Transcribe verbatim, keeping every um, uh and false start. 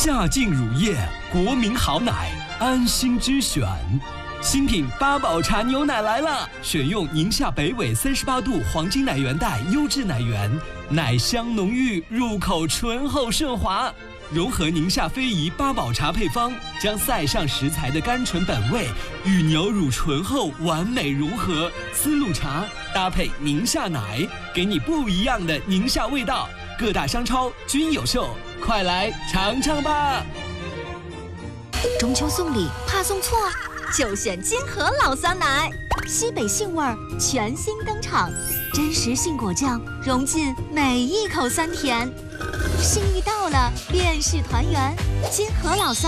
夏净乳业，国民好奶，安心之选。新品八宝茶牛奶来了，选用宁夏北纬三十八度黄金奶源带优质奶源，奶香浓郁，入口醇厚顺滑。融合宁夏非遗八宝茶配方，将塞上食材的甘醇本味与牛乳醇厚完美融合。丝路茶搭配宁夏奶，给你不一样的宁夏味道。各大商超均有售，快来尝尝吧！ 中秋送礼怕送错，就选金河老酸奶，西北杏味儿全新登场，真实杏果酱融进每一口酸甜。心意到了，便是团圆。金河老酸